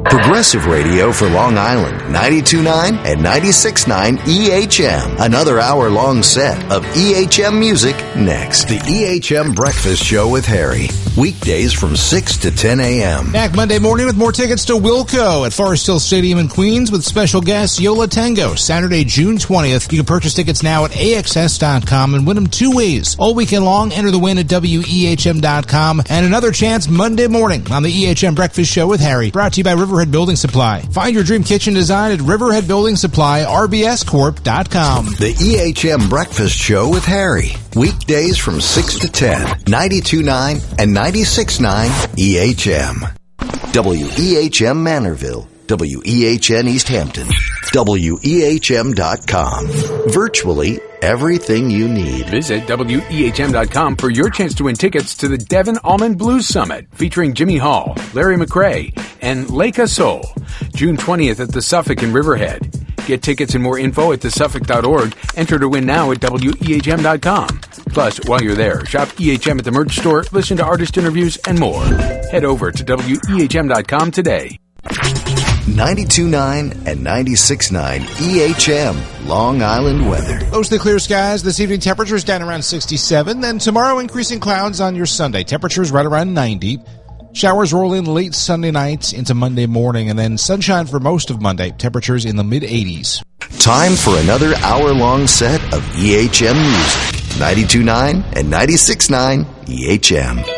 Progressive radio for Long Island, 92.9 and 96.9 EHM. Another hour-long set of EHM music next. The EHM Breakfast Show with Harry. Weekdays from 6 to 10 a.m. Back Monday morning with more tickets to Wilco at Forest Hill Stadium in Queens with special guest Yola Tango, Saturday, June 20th. You can purchase tickets now at AXS.com and win them two ways. All weekend long, enter the win at WEHM.com. And another chance Monday morning on the EHM Breakfast Show with Harry. Brought to you by Riverhead Building Supply. Find your dream kitchen design at Riverhead Building Supply, RBScorp.com. The EHM Breakfast Show with Harry. Weekdays from 6 to 10. 92.9 and 96.9 EHM. WEHM Manorville. WEHN East Hampton. WEHM.com. Virtually everything you need. Visit WEHM.com for your chance to win tickets to the Devon Almond Blues Summit featuring Jimmy Hall, Larry McRae, and Leica Soul. June 20th at the Suffolk in Riverhead. Get tickets and more info at thesuffolk.org. Enter to win now at WEHM.com. Plus, while you're there, shop EHM at the merch store, listen to artist interviews, and more. Head over to WEHM.com today. 92.9 and 96.9 EHM, Long Island weather. Mostly clear skies. This evening, temperatures down around 67. Then tomorrow, increasing clouds on your Sunday. Temperatures right around 90. Showers roll in late Sunday night into Monday morning, and then sunshine for most of Monday. Temperatures in the mid-80s. Time for another hour-long set of EHM music. 92.9 and 96.9 EHM.